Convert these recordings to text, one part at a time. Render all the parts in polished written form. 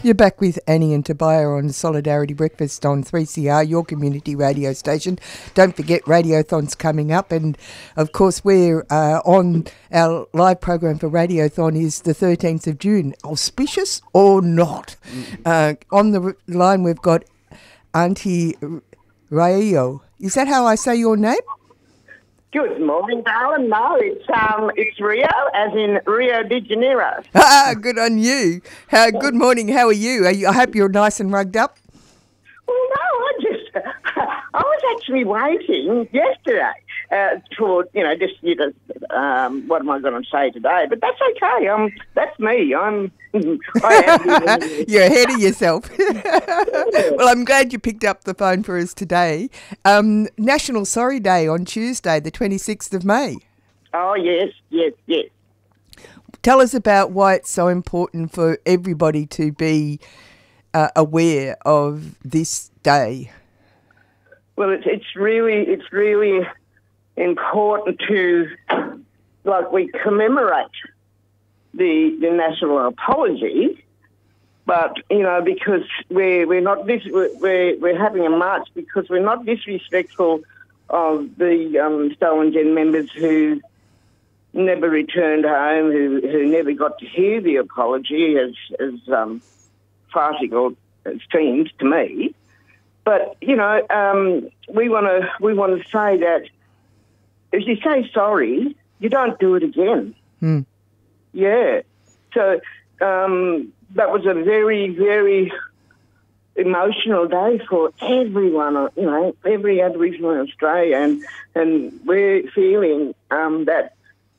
You're back with Annie and Tobias on Solidarity Breakfast on 3CR, your community radio station. Don't forget Radiothon's coming up, and of course we're on our live program for Radiothon is the 13th of June. Auspicious or not? On the line we've got Auntie Rayo. Is that how I say your name? Good morning, darling. No, it's Rio, as in Rio de Janeiro. Good on you. Good morning. How are you? I hope you're nice and rugged up. Well, no, I was actually waiting yesterday for, what am I going to say today? But that's okay. That's me. I am. You're ahead of yourself. Well, I'm glad you picked up the phone for us today. National Sorry Day on Tuesday, the 26th of May. Oh, yes. Tell us about why it's so important for everybody to be aware of this day. Well, it's really important to, we commemorate the national apology, but because we're not we're having a march because we're not disrespectful of the Stolen Gen members who never returned home, who never got to hear the apology, as farcical it seems to me. But we want to say that if you say sorry, you don't do it again. Yeah. So that was a very, very emotional day for everyone, every Aboriginal in Australia, and we're feeling a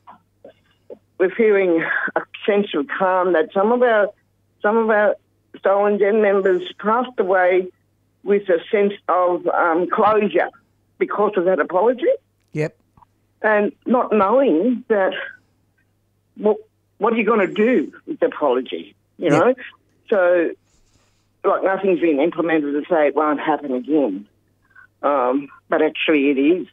sense of calm that some of our Stolen Gen members passed away with a sense of closure because of that apology. Yep. And not knowing that what are you going to do with the apology, you know? So, nothing's been implemented to say it won't happen again. But actually it is.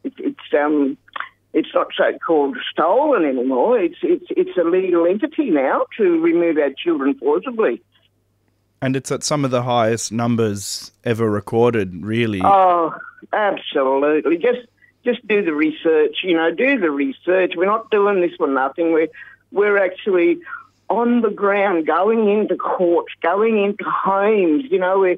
It's not so-called stolen anymore. It's a legal entity now to remove our children forcibly. And it's at some of the highest numbers ever recorded, really. Oh, absolutely. Just do the research, do the research. We're not doing this for nothing. We're actually on the ground, going into courts, going into homes.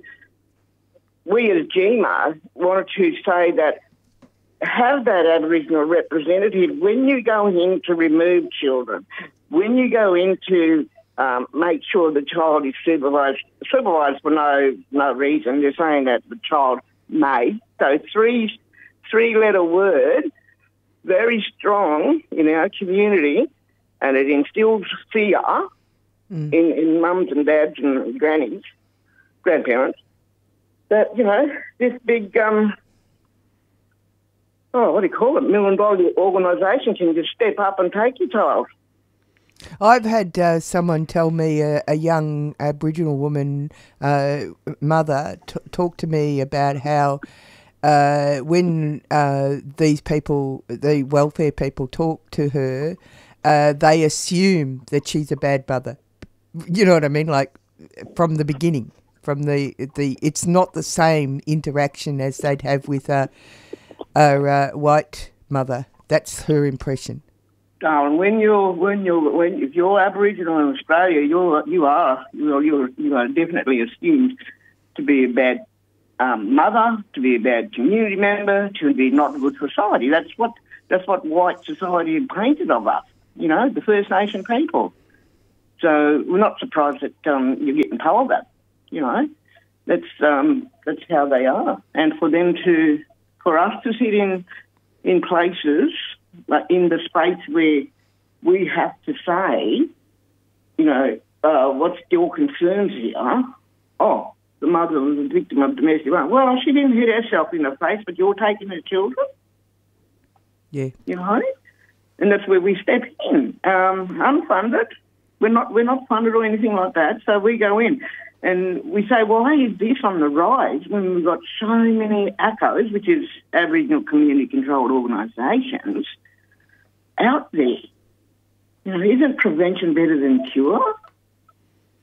We as GMA wanted to say that have that Aboriginal representative when you go in to remove children, when you go in to make sure the child is supervised for no reason. They're saying that the child may. So three-letter word, very strong in our community, and it instills fear in mums and dads and grannies, grandparents, that, this big, $1 million organisation can just step up and take your child. I've had someone tell me, a young Aboriginal woman, mother, talk to me about how when these people, the welfare people, talk to her, they assume that she's a bad mother. You know what I mean? From the beginning, from the it's not the same interaction as they'd have with a white mother. That's her impression. Darling, if you're Aboriginal in Australia, you are definitely assumed to be a bad mother, to be a bad community member, to be not good for society. That's what white society painted of us. The First Nation people. So we're not surprised that you're getting told that. That's how they are, and for us to sit in places, in the space where we have to say, what's your concerns here? Oh, the mother was a victim of domestic violence. Well, she didn't hit herself in the face, but you're taking her children? Yeah. And that's where we step in. Unfunded. We're not funded or anything like that, so we go in. And we say, why is this on the rise when we've got so many ACOs, which is Aboriginal community-controlled organisations, out there? Isn't prevention better than cure?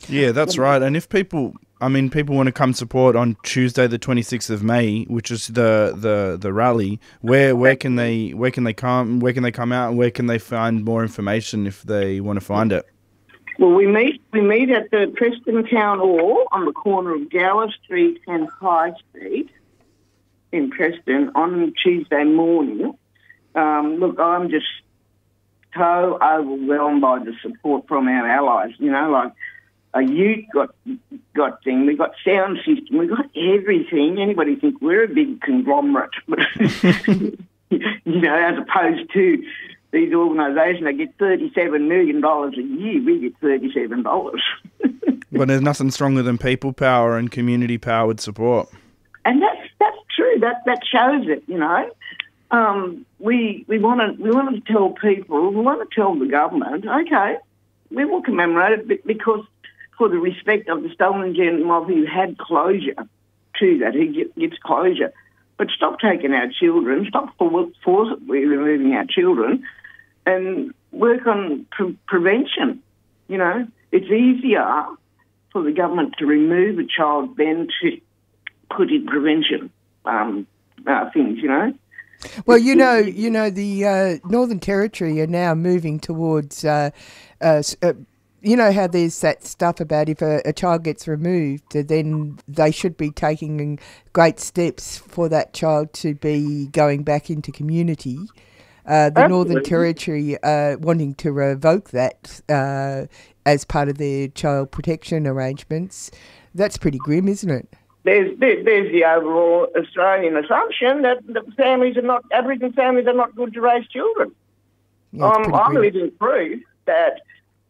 Yeah, that's right. And if people want to come support on Tuesday, the 26th of May, which is the rally, where can they come? Where can they come out? And where can they find more information if they want to find it? Well, we meet at the Preston Town Hall on the corner of Gower Street and High Street in Preston on Tuesday morning. Look, I'm just so overwhelmed by the support from our allies. You know, like a youth got thing. We got sound system. We got everything. Anybody think we're a big conglomerate? You know, as opposed to these organisations that get $37 million a year, we get $37. But there's nothing stronger than people power and community powered support. And that's true. That shows it. You know, we want to tell people, we want to tell the government, okay, we will commemorate it because for the respect of the stolen gentleman who had closure to that, he gets closure. But stop taking our children, stop forcibly removing our children, and work on prevention. You know, it's easier for the government to remove a child than to put in prevention things. You know. Well, you know, the Northern Territory are now moving towards. You know how there's that stuff about if a child gets removed, then they should be taking great steps for that child to be going back into community. The Absolutely. Northern Territory wanting to revoke that as part of their child protection arrangements. That's pretty grim, isn't it? There's the overall Australian assumption that Aboriginal families are not good to raise children. Yeah, I'm living proof that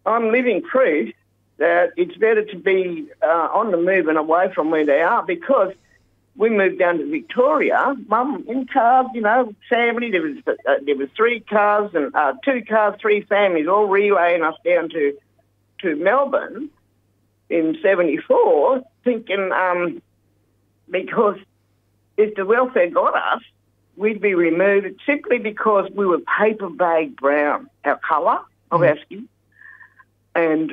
it's better to be on the move and away from where they are, because we moved down to Victoria, Mum in cars, you know, family. There was 3 cars and 2 cars, 3 families, all relaying us down to Melbourne in '74, thinking because if the welfare got us, we'd be removed simply because we were paper bag brown, our colour of our skin. And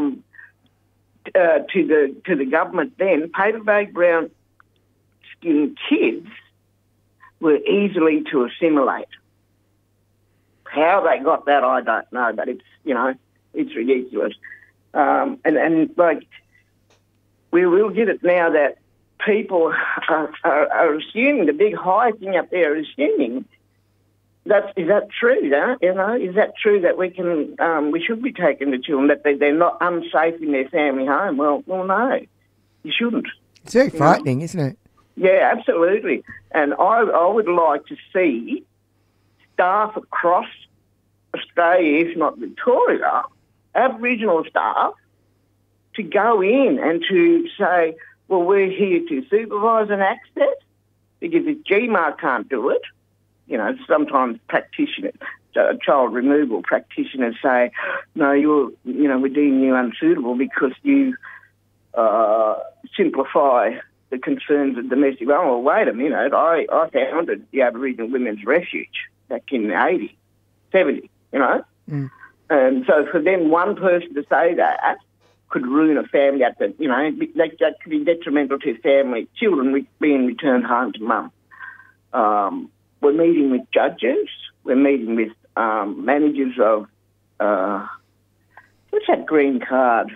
to the government then, paper bag brown skinned kids were easily to assimilate. How they got that, I don't know, but it's, you know, it's ridiculous. And like, we will get it now that people are assuming, the big high thing up there is assuming is that true? You know, is that true that we should be taking the children, that they're not unsafe in their family home? Well, no, you shouldn't. It's very frightening, isn't it? Yeah, absolutely. And I would like to see staff across Australia, if not Victoria, Aboriginal staff, to go in and to say, well, we're here to supervise and access, because if GMAR can't do it, you know, sometimes practitioners, child removal practitioners say, no, we're deeming you unsuitable because you simplify the concerns of domestic violence. Well, wait a minute, I founded the Aboriginal Women's Refuge back in the 80s, 70s, you know. Mm. And so for them, one person to say that could ruin a family, that could be detrimental to family, children being returned home to mum. We're meeting with judges. We're meeting with managers of, what's that green card?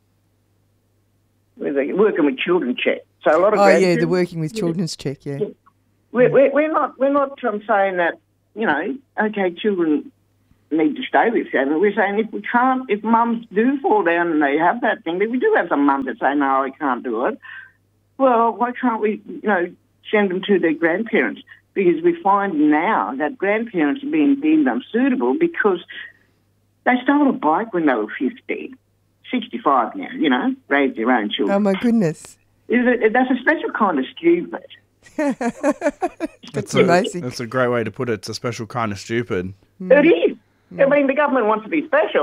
Working with Children's Check. So a lot of the Working with Children's Check, yeah. We're not saying that, you know, okay, children need to stay with family. We're saying if mums do fall down and they have that thing, we do have some mums that say, no, I can't do it. Well, why can't we, you know, send them to their grandparents? Because we find now that grandparents are being deemed unsuitable because they stole a bike when they were 15, 65 now, you know, raised their own children. Oh, my goodness. That's a special kind of stupid. That's amazing. That's a great way to put it. It's a special kind of stupid. It is. I mean, the government wants to be special.